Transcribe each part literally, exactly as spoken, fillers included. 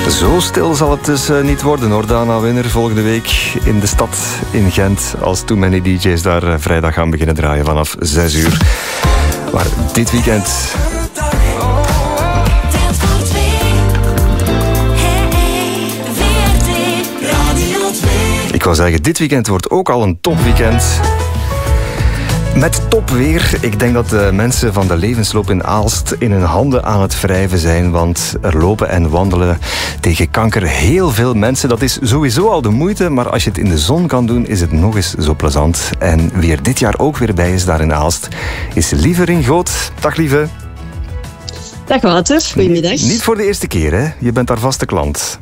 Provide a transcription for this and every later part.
Zo stil zal het dus uh, niet worden, hoor, Dana Winner. Volgende week in de stad in Gent, als Too Many D J's daar uh, vrijdag gaan beginnen draaien vanaf zes uur. Maar dit weekend... Ik wou zeggen, dit weekend wordt ook al een topweekend. Met topweer. Ik denk dat de mensen van de levensloop in Aalst in hun handen aan het wrijven zijn. Want er lopen en wandelen tegen kanker heel veel mensen. Dat is sowieso al de moeite. Maar als je het in de zon kan doen, is het nog eens zo plezant. En wie er dit jaar ook weer bij is daar in Aalst, is Lieve Ringoot. Dag Lieve. Dag Wouter, goedemiddag. Niet voor de eerste keer, hè? Je bent daar vaste klant.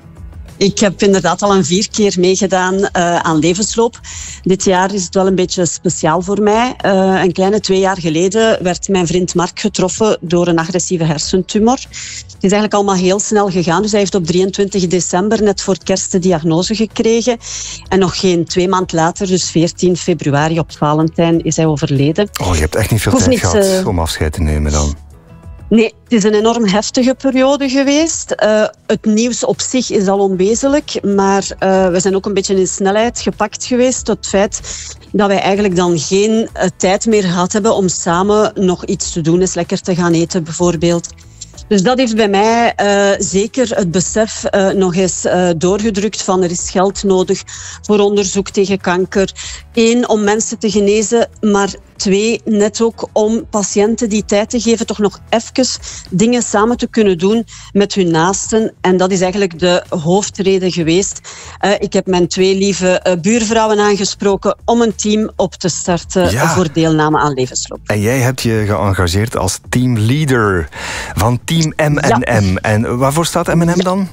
Ik heb inderdaad al een vier keer meegedaan uh, aan levensloop. Dit jaar is het wel een beetje speciaal voor mij. Uh, een kleine twee jaar geleden werd mijn vriend Mark getroffen door een agressieve hersentumor. Het is eigenlijk allemaal heel snel gegaan. Dus hij heeft op drieëntwintig december net voor kerst de diagnose gekregen. En nog geen twee maand later, dus veertien februari op Valentijn, is hij overleden. Oh, je hebt echt niet veel Hoeft tijd niet, gehad uh... om afscheid te nemen dan. Nee, het is een enorm heftige periode geweest. Uh, het nieuws op zich is al onwezenlijk, maar uh, we zijn ook een beetje in snelheid gepakt geweest tot het feit dat wij eigenlijk dan geen uh, tijd meer gehad hebben om samen nog iets te doen, eens lekker te gaan eten bijvoorbeeld. Dus dat heeft bij mij uh, zeker het besef uh, nog eens uh, doorgedrukt van er is geld nodig voor onderzoek tegen kanker. Eén, om mensen te genezen, maar twee, net ook om patiënten die tijd te geven toch nog even dingen samen te kunnen doen met hun naasten. En dat is eigenlijk de hoofdreden geweest. Uh, ik heb mijn twee lieve uh, buurvrouwen aangesproken om een team op te starten ja. voor deelname aan levensloop. En jij hebt je geëngageerd als teamleader van Team M en M. Ja. En waarvoor staat M en M dan?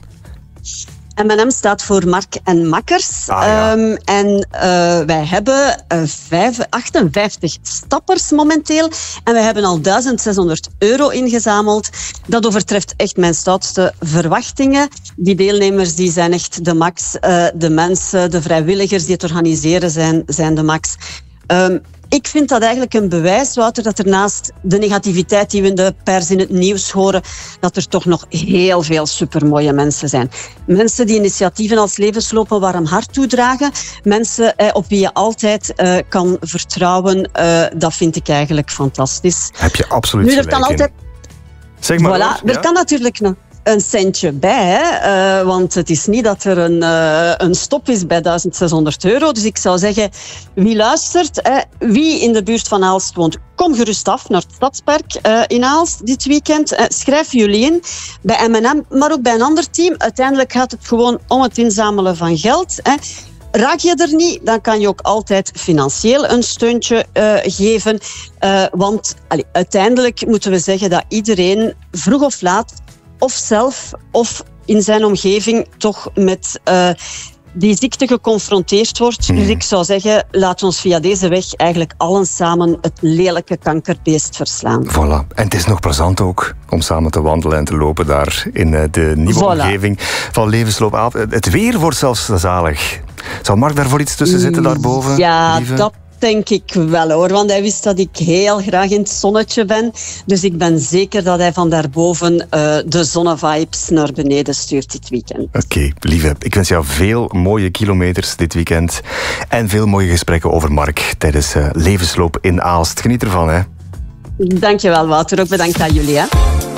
M en M staat voor Mark en Makkers. Ah, ja. um, en uh, wij hebben uh, vijf, achtenvijftig stappers momenteel. En wij hebben al duizend zeshonderd euro ingezameld. Dat overtreft echt mijn stoutste verwachtingen. Die deelnemers die zijn echt de max. Uh, de mensen, de vrijwilligers die het organiseren zijn, zijn de max. Um, Ik vind dat eigenlijk een bewijs, Wouter, dat er naast de negativiteit die we in de pers in het nieuws horen, dat er toch nog heel veel supermooie mensen zijn. Mensen die initiatieven als levensloop een warm hart toedragen. Mensen eh, op wie je altijd eh, kan vertrouwen. Uh, dat vind ik eigenlijk fantastisch. Heb je absoluut nu, er gelijk kan altijd... Zeg maar. Voilà, hoor, er ja? kan natuurlijk nog een centje bij, hè? Uh, want het is niet dat er een, uh, een stop is bij duizend zeshonderd euro. Dus ik zou zeggen, wie luistert, hè, wie in de buurt van Aalst woont, kom gerust af naar het Stadspark uh, in Aalst dit weekend. Uh, schrijf jullie in bij M en M, maar ook bij een ander team. Uiteindelijk gaat het gewoon om het inzamelen van geld, hè. Raak je er niet, dan kan je ook altijd financieel een steuntje uh, geven. Uh, want allee, uiteindelijk moeten we zeggen dat iedereen vroeg of laat, of zelf of in zijn omgeving, toch met uh, die ziekte geconfronteerd wordt. Mm. Dus ik zou zeggen, laat ons via deze weg eigenlijk allen samen het lelijke kankerbeest verslaan. Voilà. En het is nog plezant ook om samen te wandelen en te lopen daar in de nieuwe voilà. omgeving van Levensloop. Het weer wordt zelfs zalig. Zal Mark daarvoor iets tussen zitten daarboven? Ja, lieve? dat denk ik wel hoor, want hij wist dat ik heel graag in het zonnetje ben. Dus ik ben zeker dat hij van daarboven uh, de zonnevibes naar beneden stuurt dit weekend. Oké, okay, lieve, ik wens jou veel mooie kilometers dit weekend en veel mooie gesprekken over Mark tijdens uh, Levensloop in Aalst. Geniet ervan, hè. Dankjewel, Wouter. Ook bedankt aan jullie, hè.